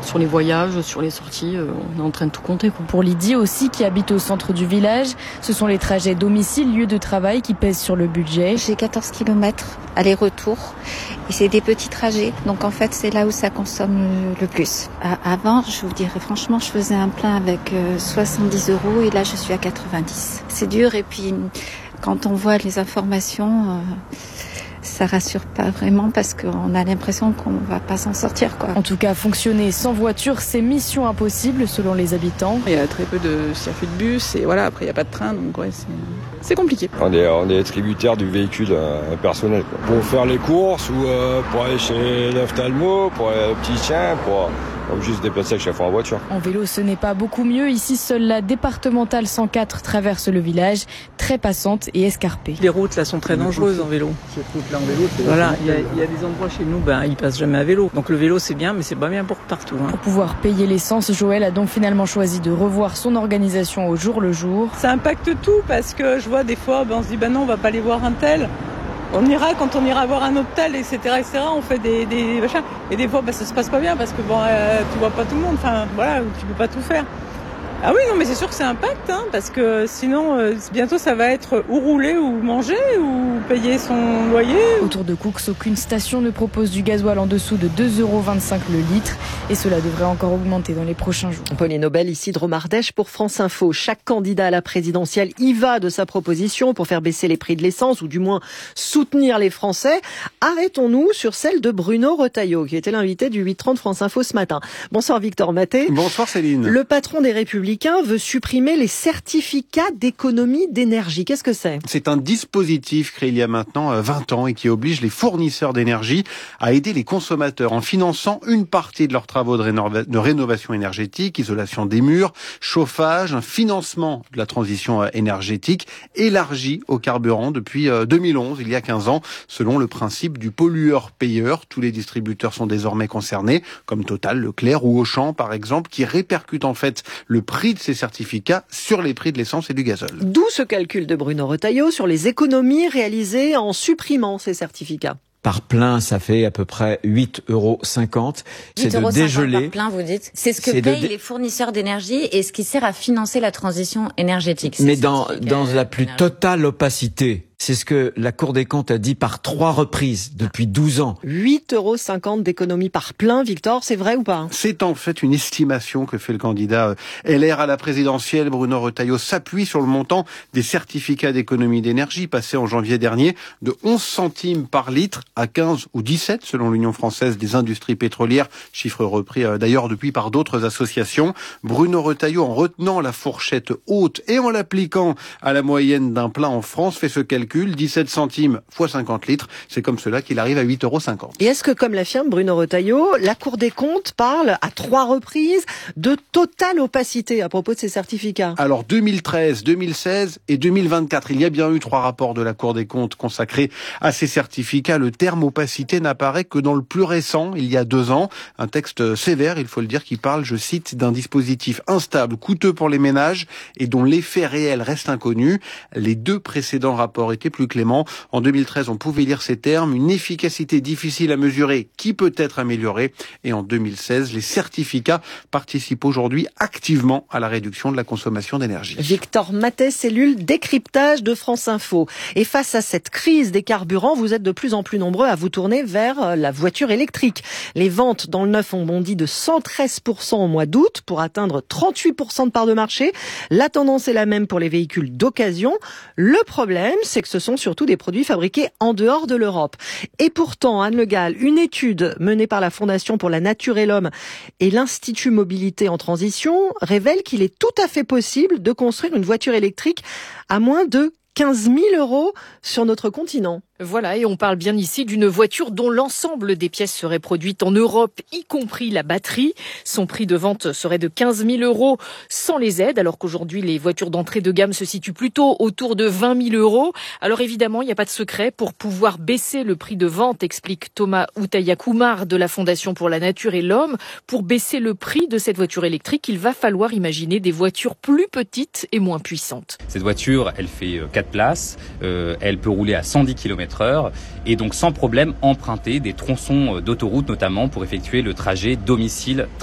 Sur les voyages, sur les sorties, on est en train de tout compter, quoi. Pour Lydie aussi, qui habite au centre du village, ce sont les trajets domicile-lieu de travail qui pèsent sur le budget. J'ai 14 km aller-retour et c'est des petits trajets. Donc en fait, c'est là où ça consomme le plus. Avant, je vous dirais franchement, je faisais un plein avec 70 € et là, je suis à 90. C'est dur et puis quand on voit les informations, ça rassure pas vraiment parce qu'on a l'impression qu'on va pas s'en sortir, quoi. En tout cas, fonctionner sans voiture, c'est mission impossible selon les habitants. Il y a très peu de circuits de bus et voilà, après il n'y a pas de train, donc ouais, c'est compliqué. On est tributaire du véhicule personnel, quoi. Pour faire les courses ou pour aller chez l'ophtalmo, pour aller au petit chien, pour juste se déplacer chaque fois en voiture. En vélo, ce n'est pas beaucoup mieux. Ici, seule la départementale 104 traverse le village, très passante et escarpée. Les routes là sont très dangereuses en vélo. Cette route-là en vélo, c'est voilà, il y a des endroits chez nous, ils passent jamais à vélo. Donc le vélo c'est bien, mais c'est pas bien pour partout. Pour pouvoir payer l'essence, Joël a donc finalement choisi de revoir son organisation au jour le jour. Ça impacte tout parce que je vois des fois, on se dit non, on va pas aller voir un tel. On ira quand on ira voir un autre tel, etc., etc. On fait des machins. Et des fois, ça se passe pas bien parce que tu vois pas tout le monde. Enfin, voilà, tu peux pas tout faire. Ah oui, non, mais c'est sûr que ça impacte, parce que sinon, bientôt, ça va être ou rouler, ou manger, ou payer son loyer. Autour de Coux, aucune station ne propose du gasoil en dessous de 2,25 € le litre. Et cela devrait encore augmenter dans les prochains jours. Pauline Nobel, ici de Romardèche pour France Info. Chaque candidat à la présidentielle y va de sa proposition pour faire baisser les prix de l'essence, ou du moins soutenir les Français. Arrêtons-nous sur celle de Bruno Retailleau, qui était l'invité du 8h30 France Info ce matin. Bonsoir Victor Maté. Bonsoir Céline. Le patron des Républicains veut supprimer les certificats d'économie d'énergie. Qu'est-ce que c'est ? C'est un dispositif créé il y a maintenant 20 ans et qui oblige les fournisseurs d'énergie à aider les consommateurs en finançant une partie de leurs travaux de rénovation énergétique, isolation des murs, chauffage, un financement de la transition énergétique élargi au carburant depuis 2011, il y a 15 ans, selon le principe du pollueur-payeur. Tous les distributeurs sont désormais concernés, comme Total, Leclerc ou Auchan par exemple, qui répercutent en fait le prix de ces certificats sur les prix de l'essence et du gazole. D'où ce calcul de Bruno Retailleau sur les économies réalisées en supprimant ces certificats. Par plein, ça fait à peu près 8,50 €. C'est de dégeler. Par plein, vous dites. C'est ce que payent les fournisseurs d'énergie et ce qui sert à financer la transition énergétique. Mais dans la plus totale opacité. C'est ce que la Cour des comptes a dit par 3 reprises depuis 12 ans. 8,50 € d'économie par plein, Victor, c'est vrai ou pas ? C'est en fait une estimation que fait le candidat LR à la présidentielle. Bruno Retailleau s'appuie sur le montant des certificats d'économie d'énergie passés en janvier dernier de 11 centimes par litre à 15 ou 17 selon l'Union française des industries pétrolières, chiffre repris d'ailleurs depuis par d'autres associations. Bruno Retailleau, en retenant la fourchette haute et en l'appliquant à la moyenne d'un plein en France, fait ce calcul. 17 centimes fois 50 litres, c'est comme cela qu'il arrive à 8,50 €. Et est-ce que, comme l'affirme Bruno Retailleau, la Cour des comptes parle à 3 reprises de totale opacité à propos de ces certificats ? Alors 2013, 2016 et 2024, il y a bien eu 3 rapports de la Cour des comptes consacrés à ces certificats. Le terme opacité n'apparaît que dans le plus récent, il y a 2 ans. Un texte sévère, il faut le dire, qui parle, je cite, d'un dispositif instable, coûteux pour les ménages et dont l'effet réel reste inconnu. Les 2 précédents rapports étaient plus clément. En 2013, on pouvait lire ces termes, une efficacité difficile à mesurer qui peut être améliorée. Et en 2016, les certificats participent aujourd'hui activement à la réduction de la consommation d'énergie. Victor Matet, cellule décryptage de France Info. Et face à cette crise des carburants, vous êtes de plus en plus nombreux à vous tourner vers la voiture électrique. Les ventes dans le neuf ont bondi de 113% au mois d'août pour atteindre 38% de part de marché. La tendance est la même pour les véhicules d'occasion. Le problème, c'est que ce sont surtout des produits fabriqués en dehors de l'Europe. Et pourtant, Anne Le Gall, une étude menée par la Fondation pour la Nature et l'Homme et l'Institut Mobilité en Transition révèle qu'il est tout à fait possible de construire une voiture électrique à moins de 15 000 € sur notre continent. Voilà, et on parle bien ici d'une voiture dont l'ensemble des pièces seraient produites en Europe, y compris la batterie. Son prix de vente serait de 15 000 € sans les aides, alors qu'aujourd'hui les voitures d'entrée de gamme se situent plutôt autour de 20 000 €. Alors évidemment, il n'y a pas de secret pour pouvoir baisser le prix de vente, explique Thomas Outayakumar de la Fondation pour la Nature et l'Homme. Pour baisser le prix de cette voiture électrique, il va falloir imaginer des voitures plus petites et moins puissantes. Cette voiture, elle fait 4 places, elle peut rouler à 110 km/h et donc sans problème emprunter des tronçons d'autoroute notamment pour effectuer le trajet domicile